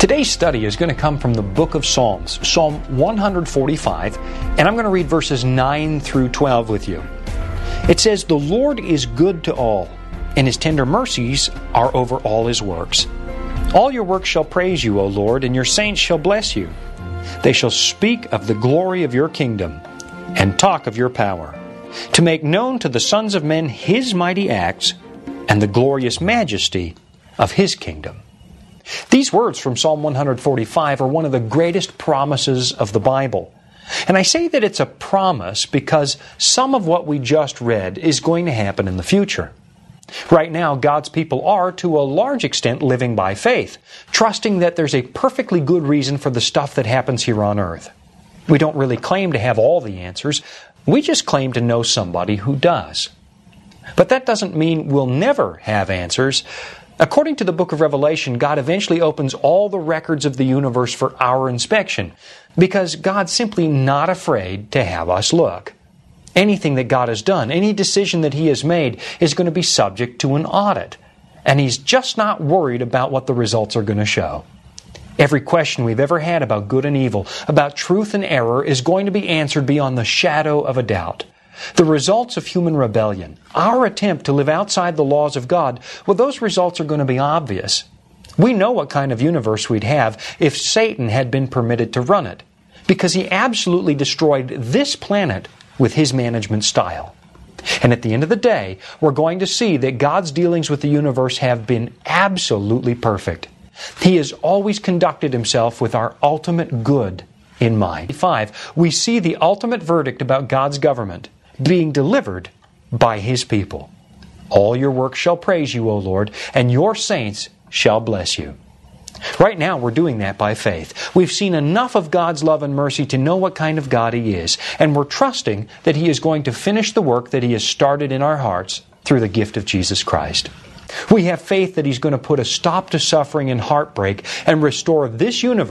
Today's study is going to come from the book of Psalms, Psalm 145, and I'm going to read verses 9 through 12 with you. It says, "The Lord is good to all, and His tender mercies are over all His works. All your works shall praise you, O Lord, and your saints shall bless you. They shall speak of the glory of your kingdom, and talk of your power, to make known to the sons of men His mighty acts, and the glorious majesty of His kingdom." These words from Psalm 145 are one of the greatest promises of the Bible. And I say that it's a promise because some of what we just read is going to happen in the future. Right now, God's people are, to a large extent, living by faith, trusting that there's a perfectly good reason for the stuff that happens here on earth. We don't really claim to have all the answers. We just claim to know somebody who does. But that doesn't mean we'll never have answers. According to the book of Revelation, God eventually opens all the records of the universe for our inspection, because God's simply not afraid to have us look. Anything that God has done, any decision that He has made, is going to be subject to an audit. And He's just not worried about what the results are going to show. Every question we've ever had about good and evil, about truth and error, is going to be answered beyond the shadow of a doubt. The results of human rebellion, our attempt to live outside the laws of God, well, those results are going to be obvious. We know what kind of universe we'd have if Satan had been permitted to run it, because he absolutely destroyed this planet with his management style. And at the end of the day, we're going to see that God's dealings with the universe have been absolutely perfect. He has always conducted Himself with our ultimate good in mind. 5, we see the ultimate verdict about God's government being delivered by His people. All your works shall praise you, O Lord, and your saints shall bless you. Right now, we're doing that by faith. We've seen enough of God's love and mercy to know what kind of God He is, and we're trusting that He is going to finish the work that He has started in our hearts through the gift of Jesus Christ. We have faith that He's going to put a stop to suffering and heartbreak and restore this universe